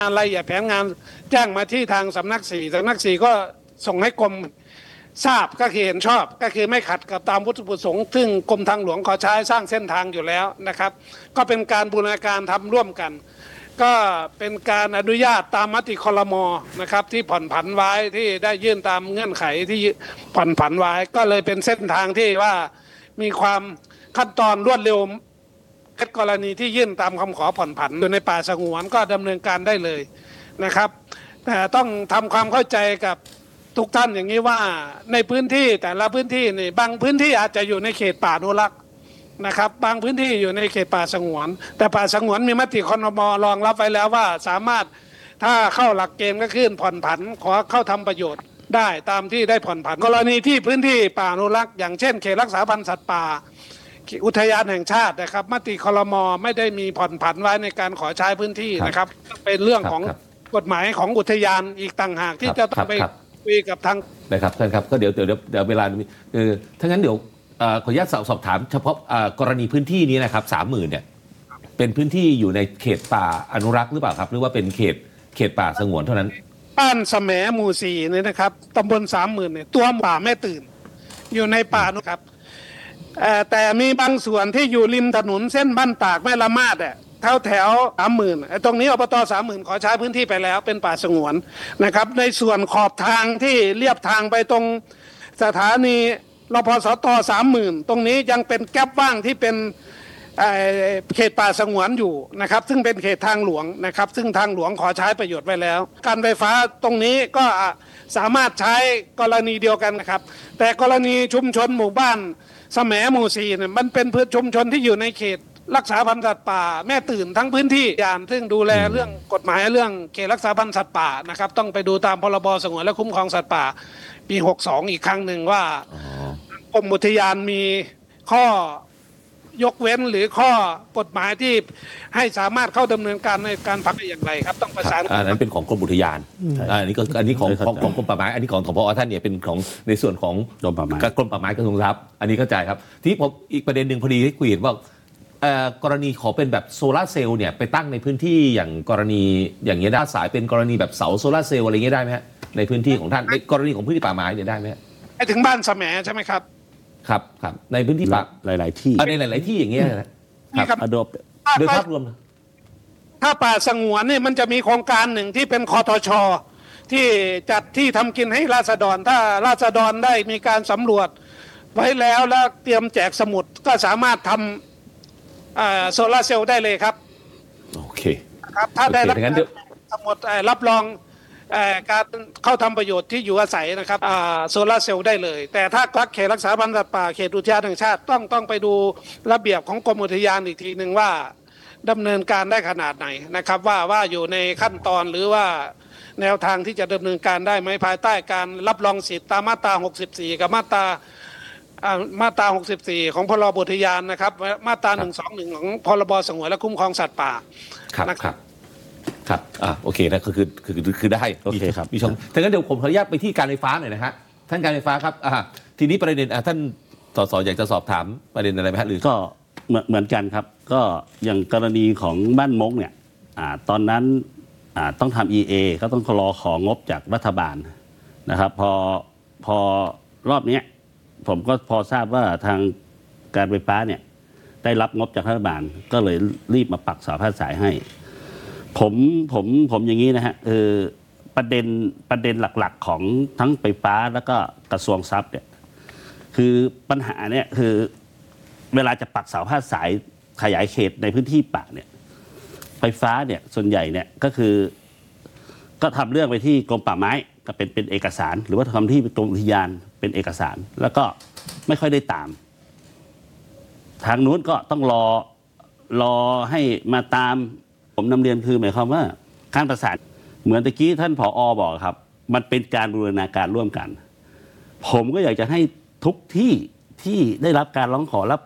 รายละเอียดแผนงานแจ้งมาที่ทางสำนักสี่ก็ส่งให้กรมทราบก็คือเห็นชอบก็คือไม่ขัดกับตามวัตถุประสงค์ซึ่งกรมทางหลวงขอใช้สร้างเส้นทางอยู่แล้วนะครับก็เป็นการบูรณาการทำร่วมกันก็เป็นการอนุญาตตามมติครม.นะครับที่ผ่อนผันไว้ที่ได้ยื่นตามเงื่อนไขที่ผ่อนผันไว้ก็เลยเป็นเส้นทางที่ว่ามีความขั้นตอนรวดเร็วกรณีที่ยื่นตามคำขอผ่อนผันอยู่ในป่าสงวนก็ดำเนินการได้เลยนะครับแต่ต้องทำความเข้าใจกับทุกท่านอย่างนี้ว่าในพื้นที่แต่ละพื้นที่นี่บางพื้นที่อาจจะอยู่ในเขตป่าอนุรักษ์นะครับบางพื้นที่อยู่ในเขตป่าสงวนแต่ป่าสงวนมีมติครม.รองรับไว้แล้วว่าสามารถถ้าเข้าหลักเกณฑ์ก็ขึ้นผ่อนผันขอเข้าทำประโยชน์ได้ตามที่ได้ผ่อนผันกรณีที่พื้นที่ป่าอนุรักษ์อย่างเช่นเขตรักษาพันธุ์สัตว์ป่าอุทยานแห่งชาตินะครับมติครม.ไม่ได้มีผ่อนผันไว้ในการขอใช้พื้นที่นะครับเป็นเรื่องของกฎหมายของอุทยานอีกต่างหากที่จะต้องไปคุยกับทางนะครับท่านครับก็เดี๋ยวเวลาถ้างั้นเดี๋ยวขออนุญาตสอบถามเฉพาะกรณีพื้นที่นี้นะครับ30,000เนี่ยเป็นพื้นที่อยู่ในเขตป่าอนุรักษ์หรือเปล่าครับหรือว่าเป็นเขตป่าสงวนเท่านั้นบ้านแสมหมู่4เนี่ยนะครับตำบล30,000เนี่ยตัวป่าแม่ตื่นอยู่ในป่านะครับแต่มีบางส่วนที่อยู่ริมถนนเส้นบ้านตากแม่ละมาดแถว30,000ตรงนี้อบต30,000ขอใช้พื้นที่ไปแล้วเป็นป่าสงวนนะครับในส่วนขอบทางที่เลียบทางไปตรงสถานีรพสต30,000ตรงนี้ยังเป็นแก๊ปว่างที่เป็นเขตป่าสงวนอยู่นะครับซึ่งเป็นเขตทางหลวงนะครับซึ่งทางหลวงขอใช้ประโยชน์ไว้แล้วการไฟฟ้าตรงนี้ก็สามารถใช้กรณีเดียวกันนะครับแต่กรณีชุมชนหมู่บ้านแสมหมู่4เนี่ยมันเป็นพื้นชุมชนที่อยู่ในเขตรักษาพันธุ์สัตว์ป่าแม่ตื่นทั้งพื้นที่อย่างซึ่งดูแลเรื่องกฎหมายเรื่องเขตรักษาพันธุ์สัตว์ป่านะครับต้องไปดูตามพรบสงวนและคุ้มครองสัตว์ป่าปี62อีกครั้งหนึ่งว่ากรมอุทยานมีข้อยกเว้นหรือข้อกฎหมายที่ให้สามารถเข้าดำเนินการในการพักได้อย่างไรครับต้องประสานอันนั้นเป็นของกรมอุทยานอันนี้ของกรมป่าไม้อันนี้ของผอ.ท่านเนี่ยเป็นของในส่วนของกรมป่าไม้กระทรวงทรัพย์อันนี้เข้าใจครับที่ผมอีกประเด็นหนึ่งพอดีที่คุยเห็นว่ากรณีขอเป็นแบบโซลาร์เซลล์เนี่ยไปตั้งในพื้นที่อย่างกรณีอย่างเงี้ยด้านสายเป็นกรณีแบบเสาโซลาร์เซลล์อะไรเงี้ยได้ไหมฮะในพื้นที่ของท่านในกรณีของพื้นที่ป่าไม้เนี่ยได้ไหมไปถึงบ้านแสมใช่ไหมครับครับในพื้นที่ป่าหลายที่ในหลายๆที่อย่างเงี้ยนะครับโดยภาพรวมถ้าป่าสงวนเนี่ยมันจะมีโครงการหนึ่งที่เป็นคทช.ที่จัดที่ทำกินให้ราษฎรถ้าราษฎรได้มีการสำรวจไว้แล้วเตรียมแจกสมุดก็สามารถทำโซลาร์เซลล์ได้เลยครับโอเคครับถ้าได้รับสมุดรับรองการเข้าทำประโยชน์ที่อยู่อาศัยนะครับโซลาร์เซลล์ได้เลยแต่ถ้าเขตรักษาพันธุ์สัตว์ป่าเขตอุทยานแห่งชาติต้องไปดูระเบียบของกรมอุทยานอีกทีหนึ่งว่าดำเนินการได้ขนาดไหนนะครับว่าอยู่ในขั้นตอนหรือว่าแนวทางที่จะดำเนินการได้ไหมภายใต้การรับรองสิทธิตามมาตรา64กับมาตรา64ของพรบอุทยานนะครับมาตรา121ของพรบสงวนและคุ้มครองสัตว์ป่าครับโอเคนะคือได้โอเคครับมีช่องถ้างั้นเดี๋ยวผมขออนุญาตไปที่การไฟฟ้าหน่อยนะฮะท่านการไฟฟ้าครับทีนี้ประเด็นท่านสสอยากจะสอบถามประเด็นอะไรไหมฮะหรือก็เหมือนกันครับก็อย่างกรณีของบ้านมกเนี่ยตอนนั้นต้องทำ EA ก็ต้องรอของบจากรัฐบาลนะครับพอรอบนี้ผมก็พอทราบว่าทางการไฟฟ้าเนี่ยได้รับงบจากรัฐบาลก็เลยรีบมาปักเสาพาดสายให้ผมอย่างนี้นะฮะประเด็นหลักๆของทั้งไฟฟ้าแล้วก็กระทรวงทรัพย์เนี่ยคือปัญหาเนี่ยคือเวลาจะปักเสาพาดสายขยายเขตในพื้นที่ป่าเนี่ยไฟฟ้าเนี่ยส่วนใหญ่เนี่ยก็ทำเรื่องไปที่กรมป่าไม้ก็เป็นเอกสารหรือว่าทำที่กรมอุทยานเป็นเอกสารแล้วก็ไม่ค่อยได้ตามทางนู้นก็ต้องรอให้มาตามผมนำเรียนคือหมายความว่าการประสานเหมือนตะกี้ท่านผอ.บอกครับมันเป็นการบูรณาการร่วมกันผมก็อยากจะให้ทุกที่ได้รับการร้องขอรับ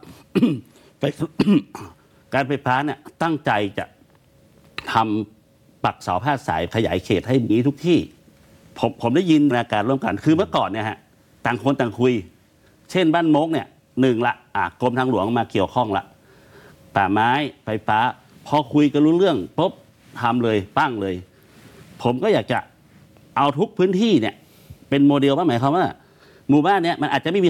การไฟฟ้าเนี่ยตั้งใจจะทำปักเสาพาดสายขยายเขตให้มีทุกที่ผมได้ยินบูรณาการร่วมกันคือเมื่อก่อนเนี่ยฮะต่างคนต่างคุยเช่นบ้านมกเนี่ย1ละกรมทางหลวงมาเกี่ยวข้องละป่าไม้ไฟฟ้าพอคุยกันรู้เรื่องปุ๊บทำเลยปั้งเลยผมก็อยากจะเอาทุกพื้นที่เนี่ยเป็นโมเดลว่าหมายความว่าหมู่บ้านเนี้ยมันอาจจะไม่มี